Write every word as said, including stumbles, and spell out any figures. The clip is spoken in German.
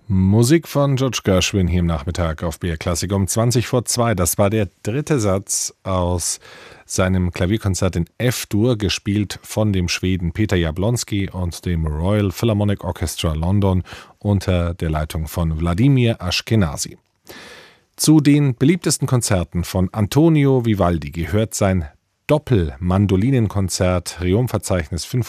Musik von George Gershwin hier im Nachmittag auf B R Klassik um zwanzig vor zwei. Das war der dritte Satz aus seinem Klavierkonzert in F-Dur, gespielt von dem Schweden Peter Jablonski und dem Royal Philharmonic Orchestra London unter der Leitung von Wladimir Ashkenazy. Zu den beliebtesten Konzerten von Antonio Vivaldi gehört sein Doppel-Mandolinenkonzert Triumphverzeichnis